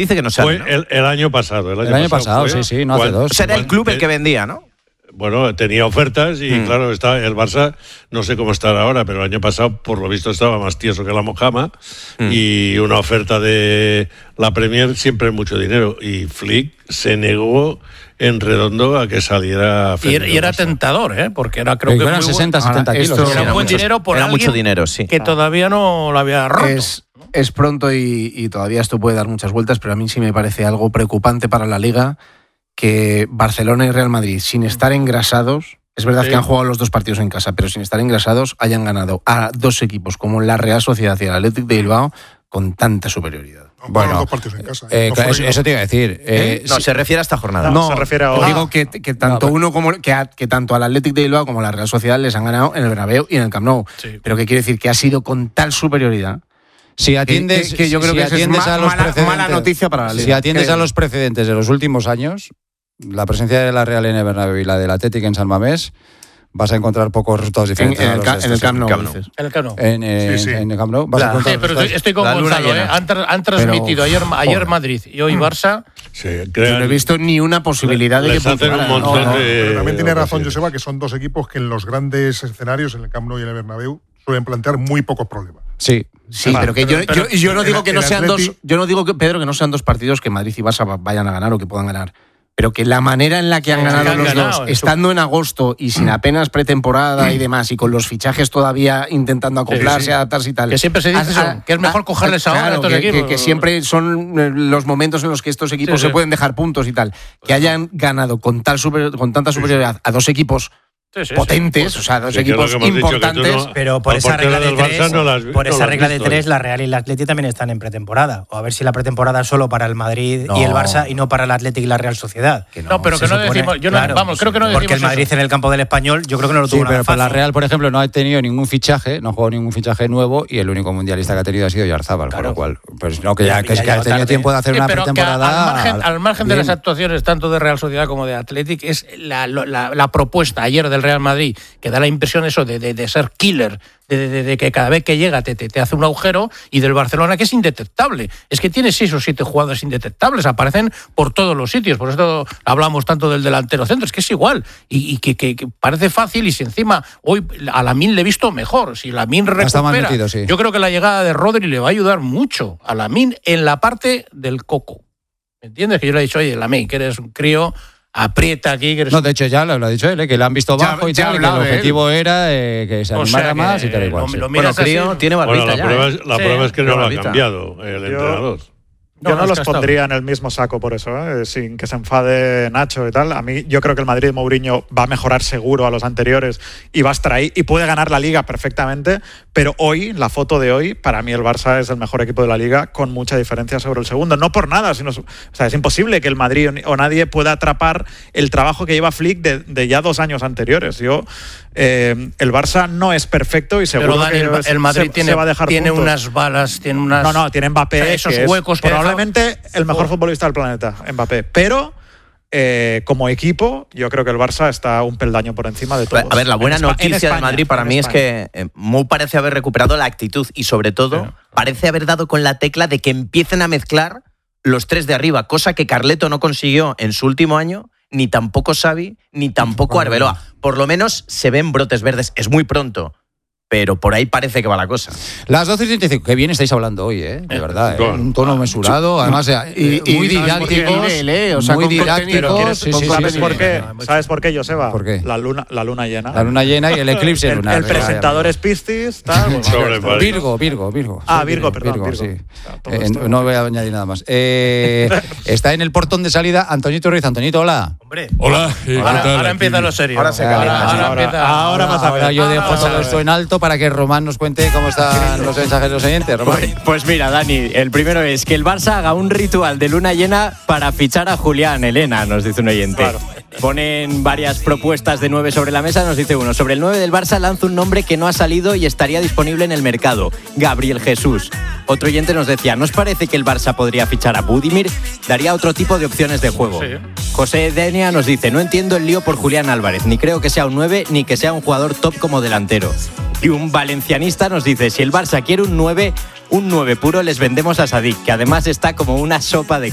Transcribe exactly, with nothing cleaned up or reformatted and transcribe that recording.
dice que no sabe, Fue ¿no? el, el año pasado. El año, El año pasado, pasado sí, sí, no hace cuando, dos. O sea, era el club el que vendía, ¿no? Bueno, tenía ofertas y Mm. claro, está el Barça, no sé cómo estará ahora, pero el año pasado por lo visto estaba más tieso que la mojama Mm. y una oferta de la Premier siempre es mucho dinero y Flick se negó en redondo a que saliera Y, era- y era Barça. tentador, ¿eh? Porque era, creo Creo que eran muy buen- sesenta, setenta Ahora, kilos. esto- era Era buen mucho- dinero por era alguien mucho dinero, sí. que todavía no lo había roto. Es, es pronto y, y todavía esto puede dar muchas vueltas, pero a mí sí me parece algo preocupante para la Liga que Barcelona y Real Madrid, sin estar engrasados, es verdad Sí. que han jugado los dos partidos en casa, pero sin estar engrasados, hayan ganado a dos equipos como la Real Sociedad y el Athletic de Bilbao con tanta superioridad. Bueno, dos partidos en casa. Eh, No claro, fueron- eso, eso te iba a decir. Eh, No, sí, se refiere a esta jornada. No, se refiere a- Os Ah. digo que, que tanto No, uno como que, a- que tanto al Athletic de Bilbao como a la Real Sociedad les han ganado en el Bernabéu y en el Camp Nou. Sí. Pero que quiere decir que ha sido con tal superioridad si que, atiendes, que- que yo creo si que eso es atiendes ma- a los mala, precedentes, mala noticia para la Liga. Si atiendes Creo. a los precedentes de los últimos años, la presencia de la Real en el Bernabéu y la del Atlético en San Mamés, vas a encontrar pocos resultados En, diferentes. en a el, los ca- de en el estos. Camp Nou, Camp Nou. dices. En el Cano. En, en- Sí, sí. en el Camp Nou vas a La- encontrar Sí, pero estoy, resultados. estoy con La luna Gonzalo, ¿eh? llena. Han, tra- han transmitido ayer, ayer joder. Madrid y hoy Barça. Sí, Yo crean- no he visto ni una posibilidad de que les hacen un funcionara. montón No, no. de Pero también tiene razón ocasiones. Joseba que son dos equipos que en los grandes escenarios, en el Camp Nou y en el Bernabéu, suelen plantear muy pocos problemas. Sí. Sí, Vale, pero que pero- yo, pero yo, yo no el- digo que no el sean Atleti- dos. Yo no digo que, Pedro, que no sean dos partidos que Madrid y Barça va- vayan a ganar o que puedan ganar. Pero que la manera en la que han Sí, ganado que han los ganado, dos, eso. estando en agosto y sin apenas pretemporada y demás, y con los fichajes todavía intentando acoplarse, Sí, sí. adaptarse y tal. Que siempre se dice Has- eso, ah, que es mejor ah, cogerles ahora a claro, estos que, equipos. que- que siempre son eh, los momentos en los que estos equipos Sí, sí. se pueden dejar puntos y tal. Que hayan ganado con tal super- con tanta superioridad a dos equipos Sí, sí, sí. potentes, o sea, dos Sí, que es lo equipos que hemos dicho, que tú importantes. no- Pero por la esa portera regla de del tres, Barça no la has- por no esa la has regla de visto tres, hoy. la Real y el Atleti también están en pretemporada. O a ver si la pretemporada es solo para el Madrid No. y el Barça y no para el Atlético y la Real Sociedad. No, pero Se que no supone- decimos. Yo no, claro, vamos, creo que no decimos. Porque el Madrid eso. en el campo del Español, yo creo que no lo Sí, tuvo pero nada para la fácil. Real, por ejemplo, no ha tenido ningún fichaje, no ha jugado ningún fichaje nuevo y el único mundialista que ha tenido ha sido Yarzábal, con lo cual, pues no, que ya, Ya- que, ya que ha llegó tenido tarde. tiempo de hacer Sí, una pero que pretemporada. al margen, al margen de bien. las actuaciones tanto de Real Sociedad como de Athletic, es la, la, la propuesta ayer del Real Madrid, que da la impresión eso de, de, de ser killer, de, de, de que cada vez que llega te, te, te hace un agujero, y del Barcelona que es indetectable. Es que tiene seis o siete jugadores indetectables, aparecen por todos los sitios, por eso hablamos tanto del delantero centro, es que es igual, y, y que, que, que parece fácil, y si encima hoy a Lamine le he visto mejor, si Lamine Está más recupera, metido, sí. yo creo que la llegada de Rodri le va a ayudar mucho a Lamine en la parte del coco. ¿Me entiendes? Que yo le he dicho, oye, Lamine, que eres un crío, aprieta aquí, que eres No, un... de hecho ya lo, lo ha dicho él, ¿eh? Que le han visto Ya- bajo y ya tal, y que ha hablado el de objetivo era eh, que se O animara sea que más y tal y cual. lo- sí. lo Bueno, miras así, Crío tiene Bueno, barbita la ya. prueba, ¿eh? es, la Sí, prueba es que no tiene lo ha barbita. cambiado el Yo- entrenador. Yo No, no, es los que ha estado. pondría en el mismo saco por eso, ¿eh? Sin que se enfade Nacho y tal. A mí yo creo que el Madrid de Mourinho va a mejorar seguro a los anteriores y va a estar ahí y puede ganar la Liga perfectamente, pero hoy, la foto de hoy, para mí el Barça es el mejor equipo de la Liga con mucha diferencia sobre el segundo. No por nada, sino, o sea, es imposible que el Madrid o nadie pueda atrapar el trabajo que lleva Flick de, de ya dos años anteriores. Yo, eh, el Barça no es perfecto y seguro Pero Dani, que el, el Madrid se, tiene, se va a dejar tiene puntos. unas balas, tiene unas... No, no, tiene Mbappé, O sea, esos que es huecos que probablemente el mejor Oh. futbolista del planeta, Mbappé. Pero eh, como equipo, yo creo que el Barça está un peldaño por encima de todos. A ver, la buena En Espa- en noticia de España, Madrid para en mí es España. que eh, Mou parece haber recuperado la actitud y sobre todo Sí. parece haber dado con la tecla de que empiecen a mezclar los tres de arriba, cosa que Carleto no consiguió en su último año, ni tampoco Xavi, ni tampoco Arbeloa. Por lo menos se ven brotes verdes. Es muy pronto, pero por ahí parece que va la cosa. Las doce y treinta y cinco, qué bien estáis hablando hoy, ¿eh? De verdad, ¿eh? Claro. Un tono mesurado, además eh, Y- y muy ¿sabes por qué didácticos, nivel, eh? O sea, muy con contenido. didácticos. ¿Quieres- sí, con sí, clave sí, ¿Sabes sí. por qué? ¿Sabes por qué, Joseba? ¿Por qué? La luna, la luna llena. La luna llena y el eclipse el, lunar. el presentador es Piscis, tal. pues, Sobre está. Madrid. Virgo, Virgo, Virgo. Ah, Sí, Virgo, perdón, Virgo. sí. Todo Eh, esto. no voy a añadir nada más. Eh, está en el portón de salida Antoñito Ruiz. Antoñito, hola. Hombre, Hola. ahora, ahora empieza lo serio. Ahora se Ahora, calienta, ahora sí. empieza... Ahora vas a ver. Ahora yo dejo Ahora vas a todo ver. esto en alto para que Román nos cuente cómo están los mensajes de los oyentes. Román. Pues, pues mira, Dani, el primero es que el Barça haga un ritual de luna llena para fichar a Julián Elena, nos dice un oyente. Claro. Ponen varias propuestas de nueve sobre la mesa, nos dice uno. Sobre el nueve del Barça lanza un nombre que no ha salido y estaría disponible en el mercado, Gabriel Jesús. Otro oyente nos decía, ¿no os parece que el Barça podría fichar a Budimir? Daría otro tipo de opciones de juego. Sí. José Denia nos dice, no entiendo el lío por Julián Álvarez, ni creo que sea un nueve, ni que sea un jugador top como delantero. Y un valencianista nos dice, si el Barça quiere un nueve, un nueve puro les vendemos a Sadik, que además está como una sopa de